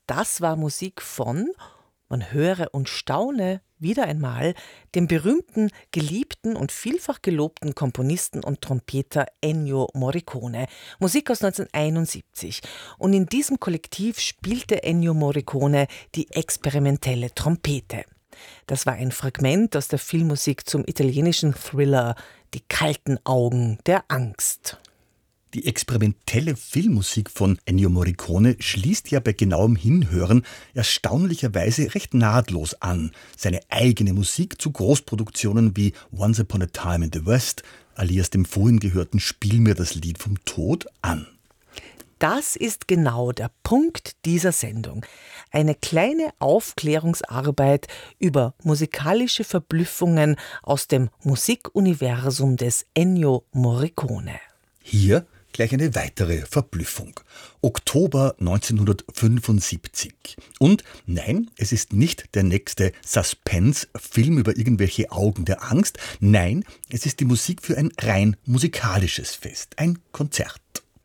Das war Musik von, man höre und staune, wieder einmal, dem berühmten, geliebten und vielfach gelobten Komponisten und Trompeter Ennio Morricone. Musik aus 1971. Und in diesem Kollektiv spielte Ennio Morricone die experimentelle Trompete. Das war ein Fragment aus der Filmmusik zum italienischen Thriller Die kalten Augen der Angst. Die experimentelle Filmmusik von Ennio Morricone schließt ja bei genauem Hinhören erstaunlicherweise recht nahtlos an. Seine eigene Musik zu Großproduktionen wie Once Upon a Time in the West, alias dem vorhin gehörten Spiel mir das Lied vom Tod an. Das ist genau der Punkt dieser Sendung. Eine kleine Aufklärungsarbeit über musikalische Verblüffungen aus dem Musikuniversum des Ennio Morricone. Hier gleich eine weitere Verblüffung. Oktober 1975. Und nein, es ist nicht der nächste Suspense-Film über irgendwelche Augen der Angst. Nein, es ist die Musik für ein rein musikalisches Fest, ein Konzert.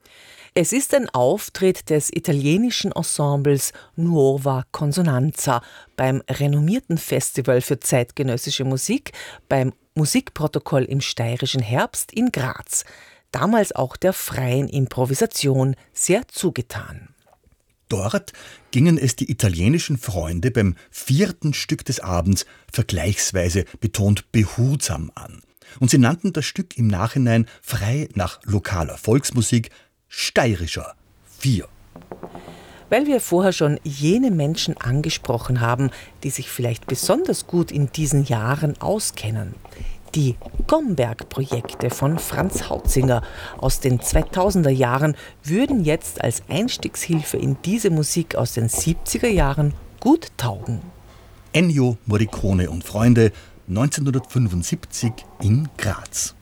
Es ist ein Auftritt des italienischen Ensembles Nuova Consonanza beim renommierten Festival für zeitgenössische Musik, beim Musikprotokoll im Steirischen Herbst in Graz. Damals auch der freien Improvisation sehr zugetan. Dort gingen es die italienischen Freunde beim 4. Stück des Abends vergleichsweise betont behutsam an. Und sie nannten das Stück im Nachhinein frei nach lokaler Volksmusik Steirischer 4. Weil wir vorher schon jene Menschen angesprochen haben, die sich vielleicht besonders gut in diesen Jahren auskennen. Die Gomberg-Projekte von Franz Hautzinger aus den 2000er Jahren würden jetzt als Einstiegshilfe in diese Musik aus den 70er Jahren gut taugen. Ennio Morricone und Freunde, 1975 in Graz.